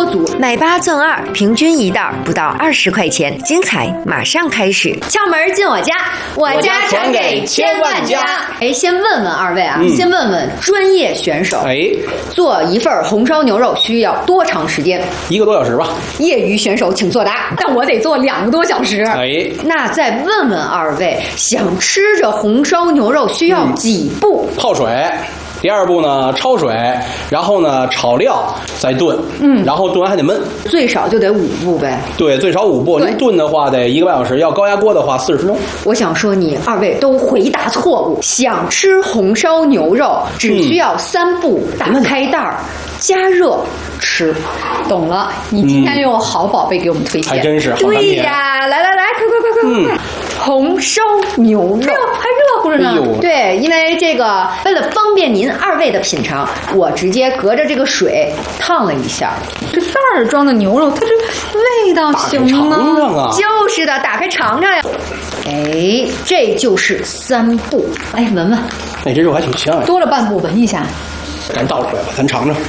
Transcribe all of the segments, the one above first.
组，买8赠2，平均一袋不到20块钱，精彩马上开始。 窍门进我家，我家传给千万家。哎，先问问二位啊，先问问专业选手，做一份红烧牛肉需要多长时间 ？1个多小时吧。 业余选手请作答。但我得做2个多小时。那再问问二位，想吃着红烧牛肉需要几步？ 泡水。第2步呢，焯水，然后呢炒料，再炖，然后炖完还得焖， 最少就得5步呗。 对，最少5步。您炖的话得1个半小时，要高压锅的话40分钟。 我想说，你二位都回答错误。想吃红烧牛肉，只需要3步：打开袋儿，加热，吃。懂了，你今天又有好宝贝给我们推荐， 还真是。 对呀，来，快！红烧牛肉还热乎着呢。对，因为这个为了方便您2位的品尝，我直接隔着这个水烫了一下。 这袋儿装的牛肉，它这味道行吗？ 尝尝啊！ 就是的，打开尝尝呀。哎，这就是3步。哎，闻闻。 哎，这肉还挺香。 多了半步，闻一下。 赶紧倒出来吧，咱尝尝。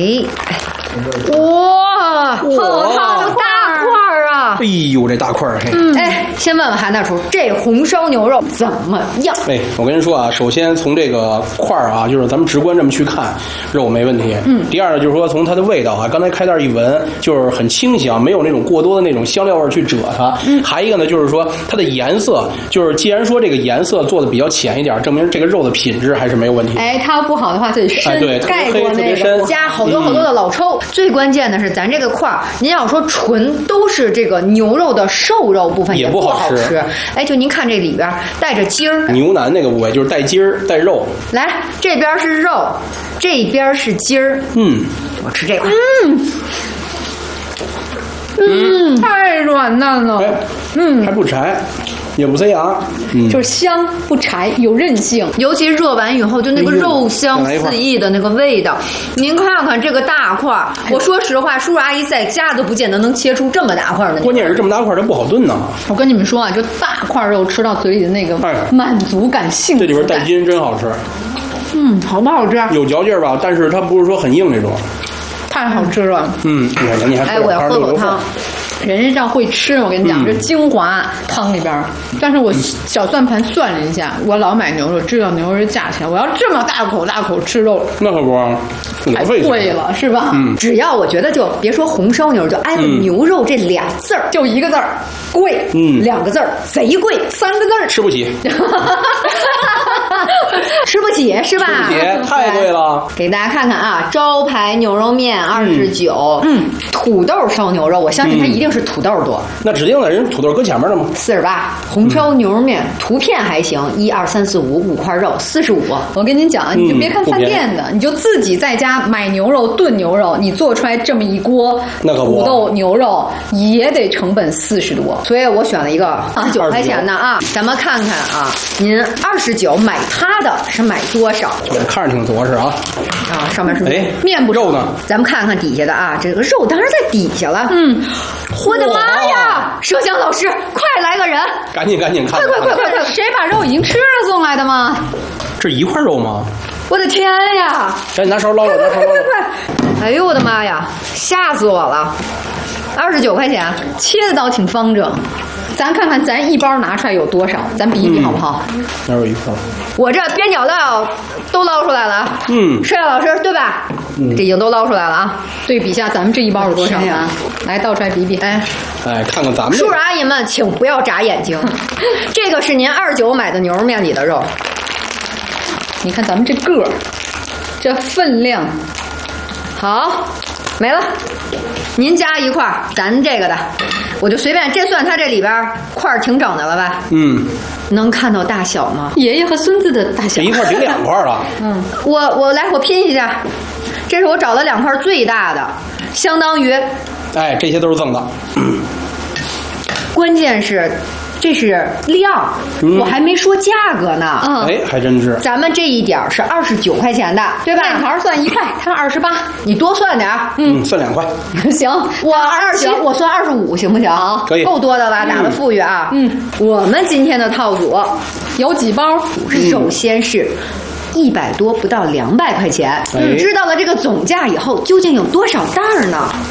哇，好大块儿啊！ 哎呦，这大块儿！ 先问问韩大厨，这红烧牛肉怎么样？ 我跟您说啊，首先从这个块儿啊，就是咱们直观这么去看，肉没问题。第二呢，就是说从它的味道啊，刚才开袋一闻，就是很清香，没有那种过多的那种香料味去遮它。还一个呢，就是说它的颜色，就是既然说这个颜色做的比较浅一点，证明这个肉的品质还是没有问题。 它要不好的话，就得深， 盖过那个，加好多的老抽。最关键的是，咱这个块儿，您要说纯都是这个牛肉的瘦肉部分，也不好吃。就您看这里边带着筋儿， 牛腩那个部位就是带筋儿带肉。 来，这边是肉，这边是筋儿。我吃这块。 太软烂了。 还不柴。也不塞牙， 就是香不柴，有韧性。 尤其热完以后，就那个肉香四溢的那个味道。您看看这个大块儿，我说实话，叔叔阿姨在家都不见得能切出这么大块的。 关键是这么大块，它不好炖呢。 我跟你们说啊，就大块肉吃到嘴里的那个满足感、幸福感。 这里边带筋真好吃。 好不好吃？ 有嚼劲儿吧，但是它不是说很硬那种。 太好吃了。 你看你还我要喝口汤。 人家这样会吃，我跟你讲，这精华汤里边。但是我小算盘算了一下，我老买牛肉，知道牛肉价钱，我要这么大口吃肉， 那可不， 太贵了，是吧？ 只要我觉得就别说红烧牛肉，就挨个牛肉这俩字儿， 就1个字儿， 贵。2个字儿，贼贵。3个字儿， 吃不起。 吃不起是吧？ 吃不起，太贵了。 给大家看看啊，招牌牛肉面29，土豆烧牛肉，我相信它一定是土豆多。 那指定的人土豆搁前面了吗 ？48，红烧牛肉面图片还行，1、2、3、4、5块肉，45。 我跟您讲，你就别看饭店的，你就自己在家买牛肉炖牛肉，你做出来这么一锅土豆牛肉也得成本40多。 所以我选了一个49块钱的啊，咱们看看啊，您29买它的是买多少？ 看着挺着实啊。 上面是面不肉呢？ 咱们看看底下的啊，这个肉当然在底下了。我的妈呀！麝香老师，快来个人！ 赶紧看！快！ 谁把肉已经吃了送来的吗？ 这一块肉吗？ 我的天呀！ 赶紧拿勺捞了， 快！哎呦我的妈呀！吓死我了！29块钱， 切的倒挺方正。咱看看咱一包拿出来有多少，咱比一比好不好？ 哪有一块？ 我这边角料都捞出来了啊。麝香老师对吧？这已经都捞出来了啊。 对比下咱们这一包有多少呢？来倒出来比比。 看看咱们。 叔叔阿姨们，请不要眨眼睛。这个是您29买的牛肉面里的肉。 你看咱们这个，这分量， 好，没了。您加一块，咱这个的，我就随便，这算它这里边块儿挺整的了吧？能看到大小吗？ 爷爷和孙子的大小。 这一块顶2块了。 我拼一下，这是我找了2块最大的，相当于。 这些都是赠的。 关键是。这是量，我还没说价格呢。 还真是。 咱们这一点是29块钱的，对吧？ 面条算1块，它28， 你多算点。 算2块。 行，我27，我算25，行不行？ 可以， 够多的吧？打得富裕啊。我们今天的套组有几包？ 首先是100多，不到200块钱。知道了这个总价以后，究竟有多少袋呢？